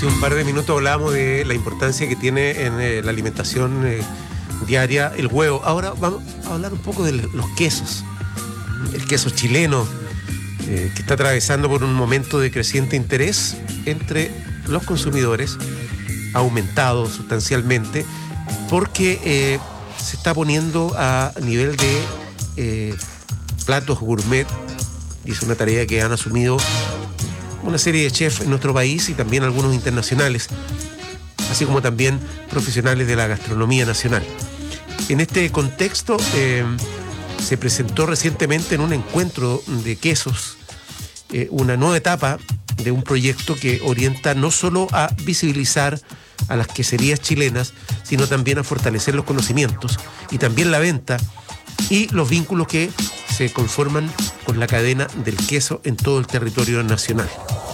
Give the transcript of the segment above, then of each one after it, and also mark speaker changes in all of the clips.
Speaker 1: Hace un par de minutos hablábamos de la importancia que tiene en la alimentación diaria el huevo. Ahora vamos a hablar un poco de los quesos. El queso chileno, que está atravesando por un momento de creciente interés entre los consumidores, ha aumentado sustancialmente porque se está poniendo a nivel de platos gourmet, y es una tarea que han asumido una serie de chefs en nuestro país y también algunos internacionales, así como también profesionales de la gastronomía nacional. En este contexto se presentó recientemente en un encuentro de quesos una nueva etapa de un proyecto que orienta no solo a visibilizar a las queserías chilenas, sino también a fortalecer los conocimientos y también la venta y los vínculos que se conforman con la cadena del queso en todo el territorio nacional.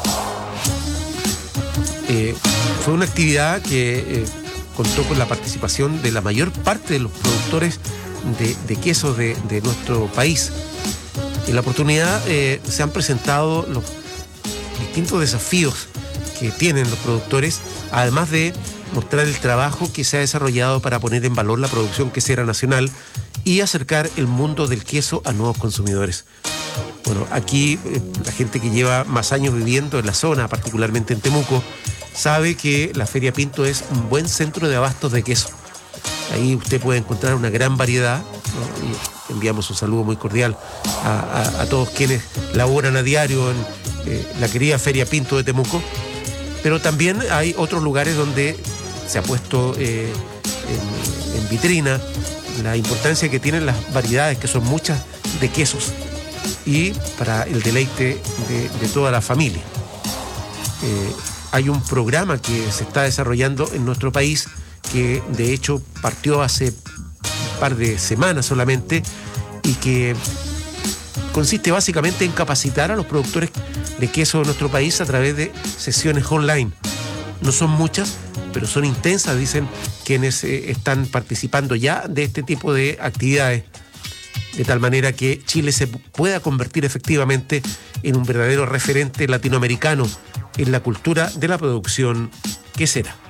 Speaker 1: Fue una actividad que contó con la participación de la mayor parte de los productores de quesos de nuestro país. En la oportunidad se han presentado los distintos desafíos que tienen los productores, además de mostrar el trabajo que se ha desarrollado para poner en valor la producción quesera nacional y acercar el mundo del queso a nuevos consumidores. Bueno, aquí la gente que lleva más años viviendo en la zona, particularmente en Temuco, sabe que la Feria Pinto es un buen centro de abastos de queso. Ahí usted puede encontrar una gran variedad, ¿no? Y enviamos un saludo muy cordial a todos quienes laboran a diario en la querida Feria Pinto de Temuco. Pero también hay otros lugares donde se ha puesto en vitrina la importancia que tienen las variedades, que son muchas, de quesos, y para el deleite de toda la familia. Hay un programa que se está desarrollando en nuestro país que de hecho partió hace un par de semanas solamente y que consiste básicamente en capacitar a los productores de queso de nuestro país a través de sesiones online. No son muchas, pero son intensas, dicen quienes están participando ya de este tipo de actividades, de tal manera que Chile se pueda convertir efectivamente en un verdadero referente latinoamericano en la cultura de la producción quesera.